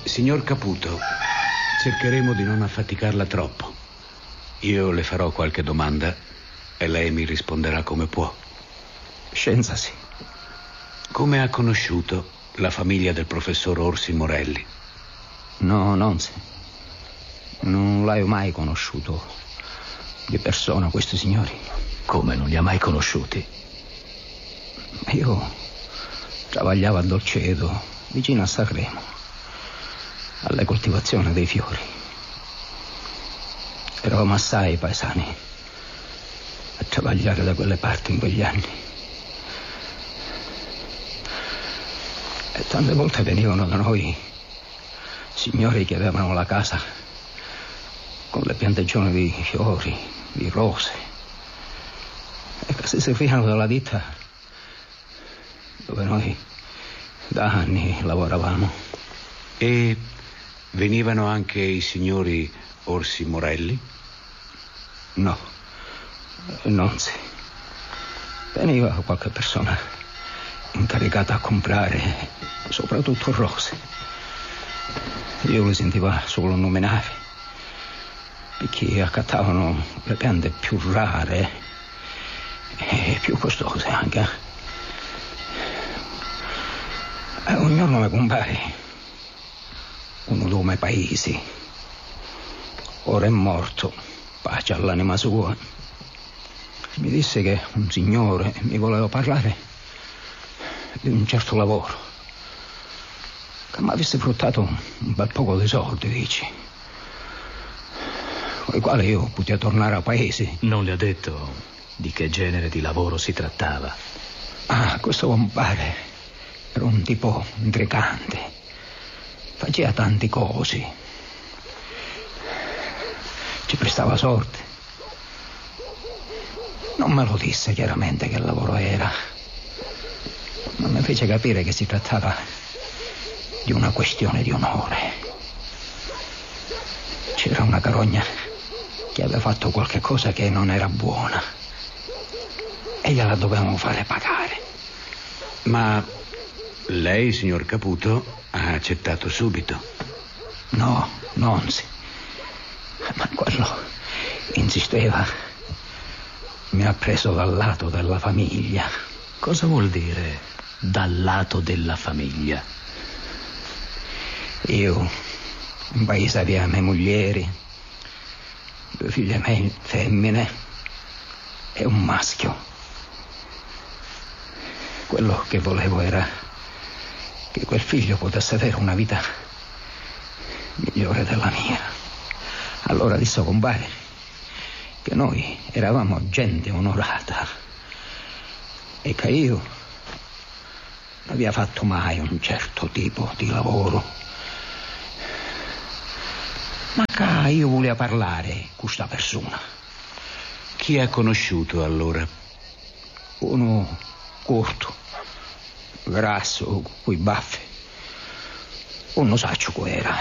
Signor Caputo, cercheremo di non affaticarla troppo. Io le farò qualche domanda e lei mi risponderà come può. Scienza, sì. Come ha conosciuto la famiglia del professor Orsi Morelli? No, non si. Non l'ho mai conosciuto di persona, questi signori. Come non li ha mai conosciuti? Io travagliavo a Dolcedo, vicino a Sanremo, alle coltivazioni dei fiori. Eravamo assai paesani a travagliare da quelle parti in quegli anni. E tante volte venivano da noi signori che avevano la casa con le piantagioni di fiori, di rose, e che si servivano della ditta dove noi da anni lavoravamo. E venivano anche i signori Orsi Morelli? No, non si. Veniva qualche persona incaricata a comprare soprattutto rose. Io li sentivo solo nominare, perché accattavano le piante più rare e più costose anche. E ognuno mi compare uno dei miei paesi. Ora è morto, pace all'anima sua. Mi disse che un signore mi voleva parlare di un certo lavoro, che mi avesse fruttato un bel poco di soldi, dici, con i quali io potevo tornare a paese. Non le ha detto di che genere di lavoro si trattava? Ah, questo compare era un tipo intrigante, faceva tante cose, ci prestava sorte. Non me lo disse chiaramente che lavoro era, ma mi fece capire che si trattava di una questione di onore. C'era una carogna che aveva fatto qualche cosa che non era buona e gliela dovevamo fare pagare. Ma lei, signor Caputo, ha accettato subito? No, non si. Ma quello insisteva. Mi ha preso dal lato della famiglia. Cosa vuol dire dal lato della famiglia? Io in paese aveva mie mogli, 2 figlie femmine e un maschio. Quello che volevo era che quel figlio potesse avere una vita migliore della mia. Allora disse compare che noi eravamo gente onorata e che io non aveva fatto mai un certo tipo di lavoro, ma che io volevo parlare con questa persona. Chi ha conosciuto allora? Uno corto, grasso, coi baffi. Non saccio che era,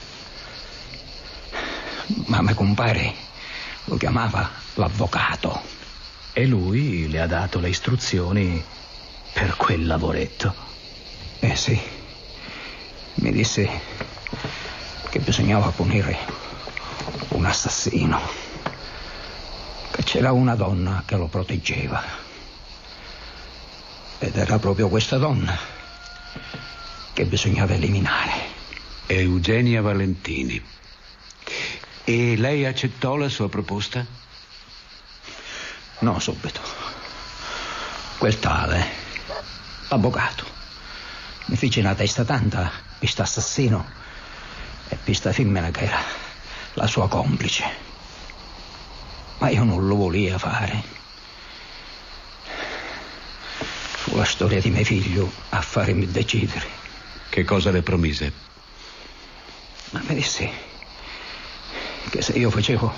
ma me compare lo chiamava l'avvocato. E lui le ha dato le istruzioni per quel lavoretto? Sì, mi disse che bisognava punire un assassino, che c'era una donna che lo proteggeva, ed era proprio questa donna che bisognava eliminare. Eugenia Valentini. E lei accettò la sua proposta? No, subito. Quel tale, l'avvocato, mi fece una testa tanta per questo assassino e per questa femmina che era la sua complice. Ma io non lo volevo fare. Fu la storia di mio figlio a farmi decidere. Che cosa le promise? Ma mi disse che se io facevo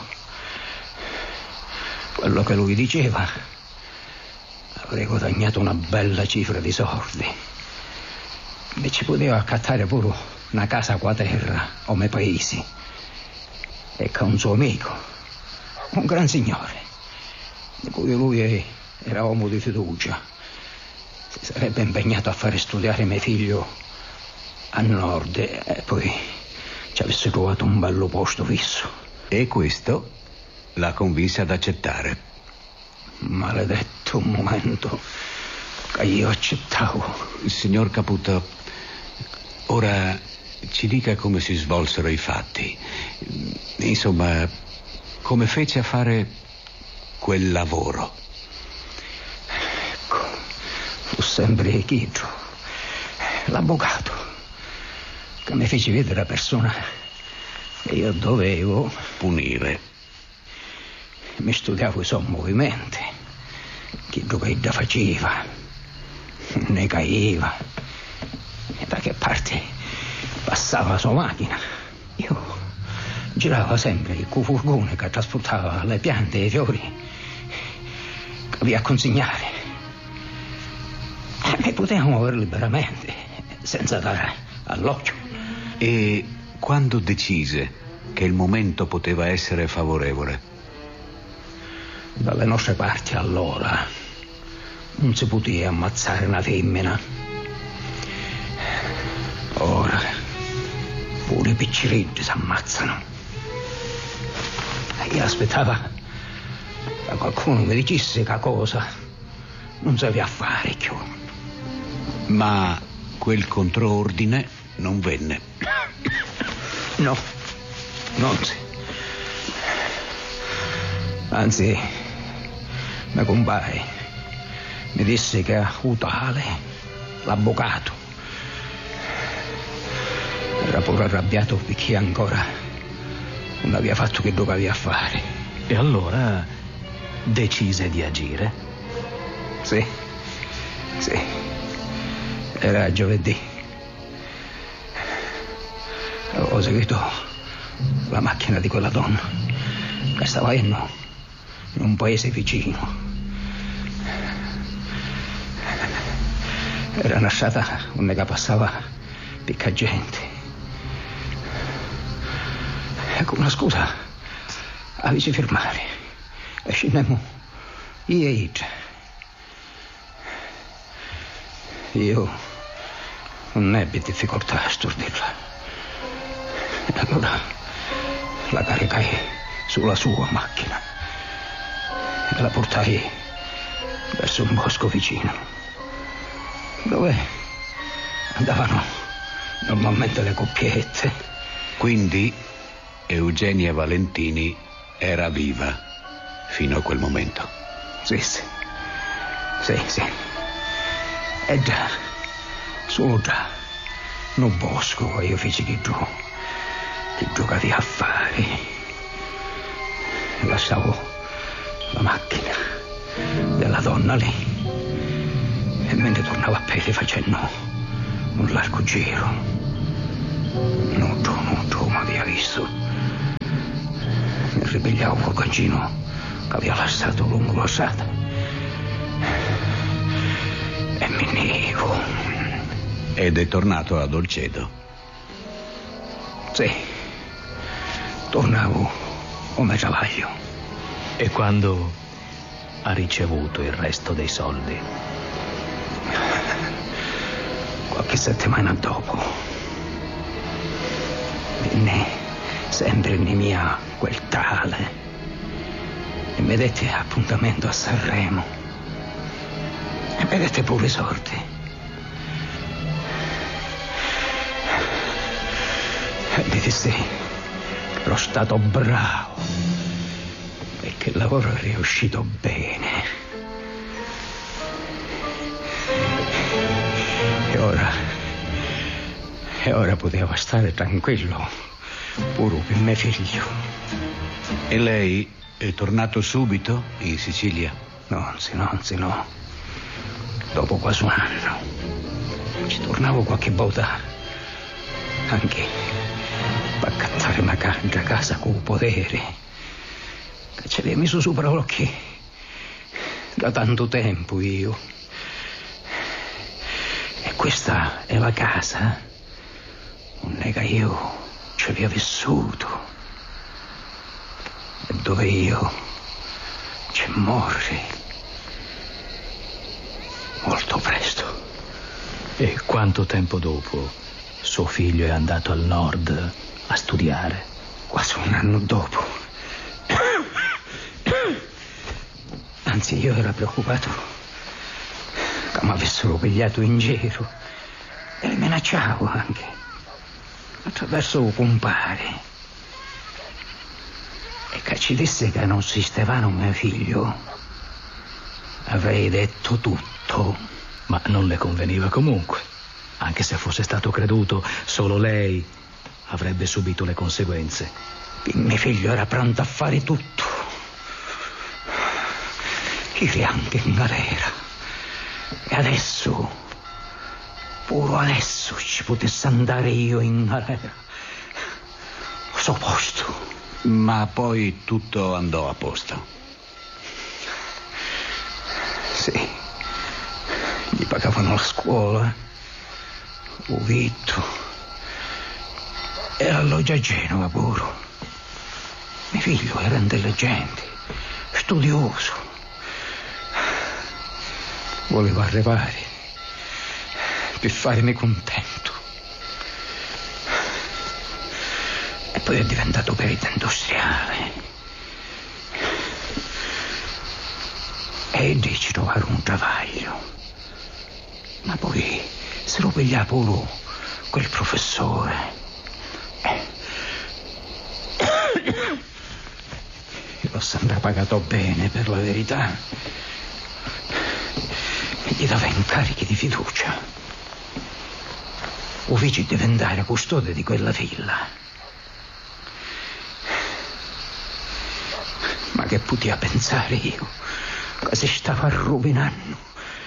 quello che lui diceva avrei guadagnato una bella cifra di soldi e ci poteva accattare pure una casa qua terra o me paesi, e che un suo amico, un gran signore di cui lui era uomo di fiducia, si sarebbe impegnato a fare studiare mio figlio a nord e poi ci avesse trovato un bello posto fisso. E questo la convinse ad accettare. Maledetto momento che io accettavo. Signor Caputo, ora ci dica come si svolsero i fatti. Insomma, come fece a fare quel lavoro. Ecco, fu sempre Chito, l'avvocato, che mi fece vedere la persona che io dovevo punire. Mi studiavo i suoi movimenti, che da faceva, ne caiva, e da che parte passava la sua macchina. Io girava sempre il furgone che trasportava le piante e i fiori che via a consegnare. E mi potevo muovere liberamente, senza dare all'occhio. E quando decise che il momento poteva essere favorevole? Dalle nostre parti allora non si poteva ammazzare una femmina. Ora pure i piccirilli si ammazzano. Io aspettava che qualcuno mi dicesse che cosa non sapeva fare più. Ma quel controordine non venne. No, non si. Anzi, mio compare mi disse che Utale, l'avvocato, era pure arrabbiato perché ancora non aveva fatto che doveva fare. E allora decise di agire? Sì. Era giovedì. Avevo seguito la macchina di quella donna che stava in un paese vicino. Era una strada dove passava picca gente. E con una scusa avessi fermare e scendemmo io. Io non ebbi difficoltà a stordirla. E allora la caricai sulla sua macchina e la portai verso un bosco vicino, dove andavano normalmente le coppiette. Quindi Eugenia Valentini era viva fino a quel momento. Sì. E già, solo già, nel bosco io feci che giocavi a fare. Lasciavo la macchina della donna lì e me ne tornavo a piedi facendo un largo giro. Non tu mi aveva visto. Mi ripigliavo col gancino che aveva lasciato lungo la strada e mi nego. Ed è tornato a Dolcedo. Sì, tornavo come travaglio. E quando ha ricevuto il resto dei soldi? Qualche settimana dopo venne sempre in mia quel tale e mi dette appuntamento a Sanremo e mi dette pure i soldi. E mi disse che ero stato bravo e che il lavoro è riuscito bene. E ora potevo stare tranquillo pure per mio figlio. E lei è tornato subito in Sicilia? No. Dopo quasi un anno ci tornavo qualche volta anche per cattare una cangia a casa con potere che ce l'hai messo sopra gli occhi da tanto tempo io. E questa è la casa che io ci avevo vissuto e dove io ci morri molto presto. E quanto tempo dopo Suo figlio è andato al nord a studiare. Quasi un anno dopo. Anzi, io ero preoccupato che mi avessero pigliato in giro e le minacciavo anche attraverso un compare. E che ci disse che non si Stefano mio figlio, avrei detto tutto. Ma non le conveniva comunque. Anche se fosse stato creduto, solo lei avrebbe subito le conseguenze. Mio figlio era pronto a fare tutto. Iri anche in galera. E adesso, pure adesso, ci potessi andare io in galera. So posto. Ma poi tutto andò a posto. Sì. Gli pagavano la scuola, un vitto e l'alloggio a Genova pure. Mio figlio era intelligente, studioso. Voleva arrivare per farmi contento. E poi è diventato perito industriale. E dici trovare un travaglio. Ma poi se lo piglia pure quel professore. Io l'ho sempre pagato bene, per la verità. E gli dava incarichi di fiducia. O fece diventare custode di quella villa. Ma che poteva pensare io che si stava rovinando?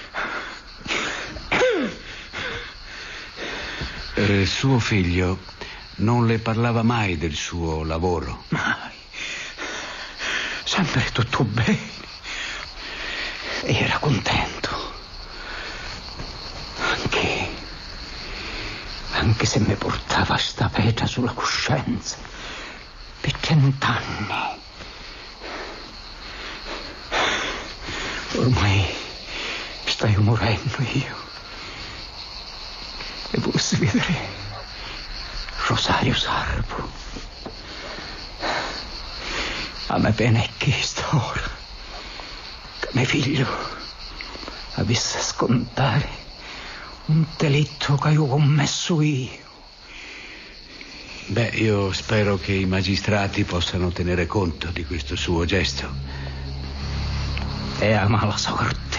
Suo figlio non le parlava mai del suo lavoro? Mai. Sempre tutto bene. E era contento. Anche se mi portava sta pietra sulla coscienza per 30 anni. Ormai stai morendo io. E posso vedere Rosario Sarpo. A me bene è chiesto ora che mio figlio avesse a scontare un delitto che io ho commesso io. Beh, io spero che i magistrati possano tenere conto di questo suo gesto. È a mala sorte.